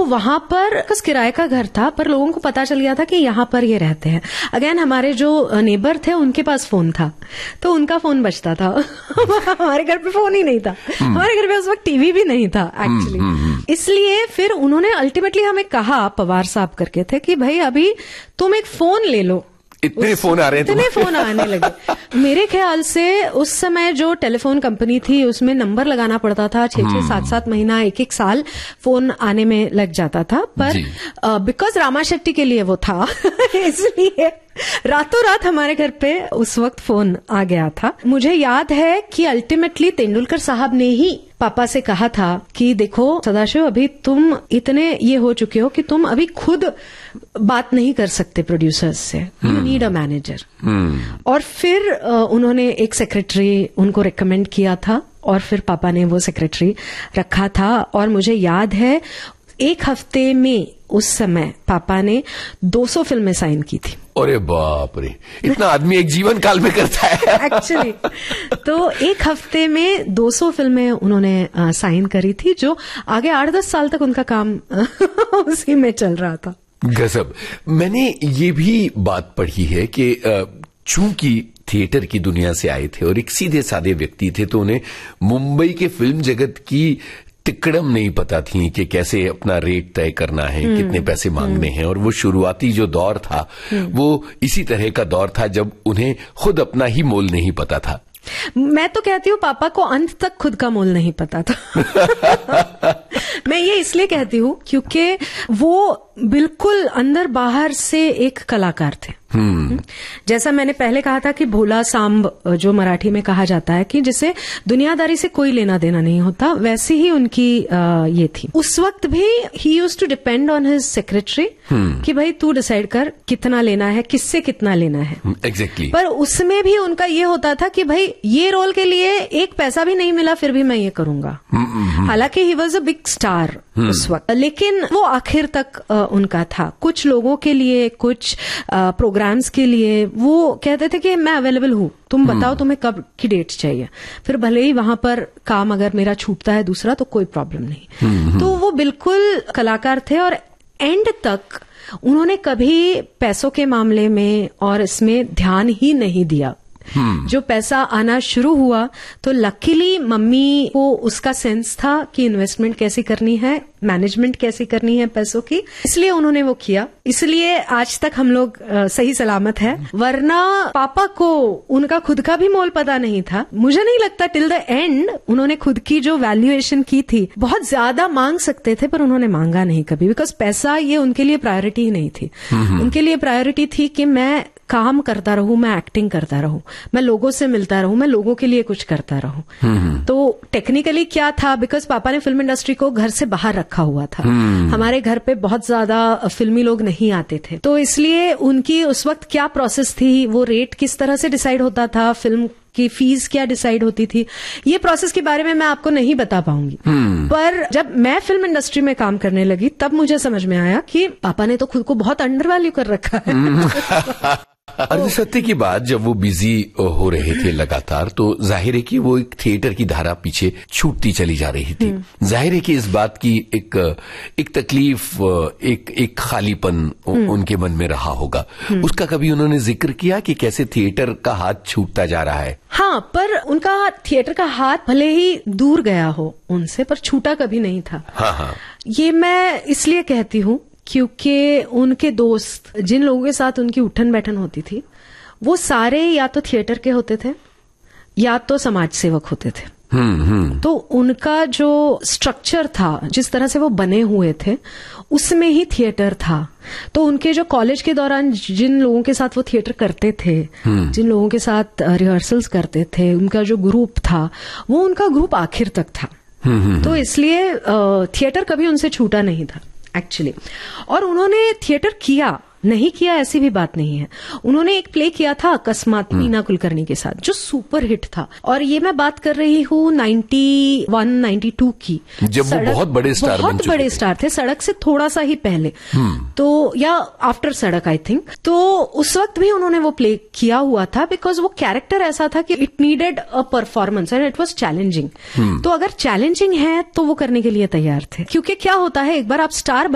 वहां पर बस किराए का घर था, पर लोगों को पता चल गया था कि यहाँ पर ये रहते हैं। अगेन हमारे जो नेबर थे उनके पास फोन था, तो उनका फोन बजता था। हमारे घर पे फोन ही नहीं था, हमारे घर पे उस वक्त टीवी भी नहीं था एक्चुअली। इसलिए फिर उन्होंने अल्टीमेटली हमें कहा, पवार साहब करके थे, कि भाई अभी तुम एक फोन ले लो। इतने फोन आ रहे हैं, इतने फोन आने लगे। मेरे ख्याल से उस समय जो टेलीफोन कंपनी थी उसमें नंबर लगाना पड़ता था, 6-6, 7-7 महीना, 1-1 साल फोन आने में लग जाता था। पर बिकॉज रामा शेट्टी के लिए वो था इसलिए रातों रात हमारे घर पे उस वक्त फोन आ गया था। मुझे याद है कि अल्टीमेटली तेंदुलकर साहब ने ही पापा से कहा था कि देखो सदाशिव, अभी तुम इतने ये हो चुके हो कि तुम अभी खुद बात नहीं कर सकते प्रोड्यूसर्स से, यू नीड अ मैनेजर। और फिर उन्होंने एक सेक्रेटरी उनको रिकमेंड किया था, और फिर पापा ने वो सेक्रेटरी रखा था। और मुझे याद है 1 हफ्ते में उस समय पापा ने 200 फिल्में साइन की थी। अरे बाप रे, इतना आदमी एक जीवन काल में करता है एक्चुअली। तो 1 हफ्ते में 200 फिल्में उन्होंने साइन करी थी, जो आगे 8-10 साल तक उनका काम उसी में चल रहा था। गजब। मैंने ये भी बात पढ़ी है कि चूंकि थिएटर की दुनिया से आए थे और एक सीधे साधे व्यक्ति थे, तो उन्हें मुंबई के फिल्म जगत की तिकड़म नहीं पता थी कि कैसे अपना रेट तय करना है, कितने पैसे मांगने हैं। और वो शुरुआती जो दौर था वो इसी तरह का दौर था जब उन्हें खुद अपना ही मोल नहीं पता था। मैं तो कहती हूँ पापा को अंत तक खुद का मोल नहीं पता था। मैं ये इसलिए कहती हूँ क्योंकि वो बिल्कुल अंदर बाहर से एक कलाकार थे। जैसा मैंने पहले कहा था कि भोला सांब जो मराठी में कहा जाता है कि जिसे दुनियादारी से कोई लेना देना नहीं होता, वैसी ही उनकी ये थी। उस वक्त भी ही used to depend on his secretary कि भाई तू डिसाइड कर कितना लेना है, किससे कितना लेना है। एग्जैक्टली। पर उसमें भी उनका ये होता था कि भाई ये रोल के लिए 1 पैसा भी नहीं मिला फिर भी मैं ये करूंगा। हालांकि he was a big star उस वक्त, लेकिन वो आखिर तक उनका था। कुछ लोगों के लिए, कुछ प्रोग्राम्स के लिए वो कहते थे कि मैं अवेलेबल हूं, तुम बताओ तुम्हें कब की डेट चाहिए। फिर भले ही वहां पर काम अगर मेरा छूटता है दूसरा तो कोई प्रॉब्लम नहीं। तो वो बिल्कुल कलाकार थे और एंड तक उन्होंने कभी पैसों के मामले में और इसमें ध्यान ही नहीं दिया। जो पैसा आना शुरू हुआ तो लकीली मम्मी को उसका सेंस था कि इन्वेस्टमेंट कैसे करनी है, मैनेजमेंट कैसे करनी है पैसों की, इसलिए उन्होंने वो किया। इसलिए आज तक हम लोग सही सलामत है। वरना पापा को उनका खुद का भी मोल पता नहीं था। मुझे नहीं लगता टिल द एंड उन्होंने खुद की जो वैल्यूएशन की थी, बहुत ज्यादा मांग सकते थे पर उन्होंने मांगा नहीं कभी, बिकॉज पैसा ये उनके लिए प्रायोरिटी ही नहीं थी। उनके लिए प्रायोरिटी थी कि मैं काम करता रहूं, मैं एक्टिंग करता रहूं, मैं लोगों से मिलता रहूं, मैं लोगों के लिए कुछ करता रहूं। तो टेक्निकली क्या था, बिकॉज पापा ने फिल्म इंडस्ट्री को घर से बाहर रखा हुआ था। हमारे घर पे बहुत ज्यादा फिल्मी लोग नहीं आते थे, तो इसलिए उनकी उस वक्त क्या प्रोसेस थी, वो रेट किस तरह से डिसाइड होता था, फिल्म की फीस क्या डिसाइड होती थी, ये प्रोसेस के बारे में मैं आपको नहीं बता पाऊंगी। पर जब मैं फिल्म इंडस्ट्री में काम करने लगी तब मुझे समझ में आया कि पापा ने तो खुद को बहुत अंडर वैल्यू कर रखा है। अर्ध सत्य की बात, जब वो बिजी हो रहे थे लगातार, तो जाहिर है कि वो एक थिएटर की धारा पीछे छूटती चली जा रही थी। जाहिर है कि इस बात की एक तकलीफ, एक खालीपन उनके मन में रहा होगा। उसका कभी उन्होंने जिक्र किया कि कैसे थिएटर का हाथ छूटता जा रहा है? हाँ, पर उनका थिएटर का हाथ भले ही दूर गया हो उनसे, पर छूटा कभी नहीं था। हाँ। ये मैं इसलिए कहती हूँ क्योंकि उनके दोस्त, जिन लोगों के साथ उनकी उठन बैठन होती थी, वो सारे या तो थिएटर के होते थे या तो समाज सेवक होते थे। तो उनका जो स्ट्रक्चर था, जिस तरह से वो बने हुए थे, उसमें ही थिएटर था। तो उनके जो कॉलेज के दौरान जिन लोगों के साथ वो थिएटर करते थे, जिन लोगों के साथ रिहर्सल्स करते थे, उनका जो ग्रुप था, वो उनका ग्रुप आखिर तक था। तो इसलिए थिएटर कभी उनसे छूटा नहीं था एक्चुअली। और उन्होंने थिएटर किया, नहीं किया ऐसी भी बात नहीं है। उन्होंने एक प्ले किया था अकस्मात मीना कुलकर्णी के साथ, जो सुपर हिट था। और ये मैं बात कर रही हूँ 91-92 की, जब वो बहुत बड़े स्टार बन चुके थे। बड़े स्टार थे, सड़क से थोड़ा सा ही पहले, तो या आफ्टर सड़क आई थिंक। तो उस वक्त भी उन्होंने वो प्ले किया हुआ था, बिकॉज वो कैरेक्टर ऐसा था कि it needed a performance and it was challenging. तो अगर चैलेंजिंग है तो वो करने के लिए तैयार थे, क्योंकि क्या होता है, एक बार आप स्टार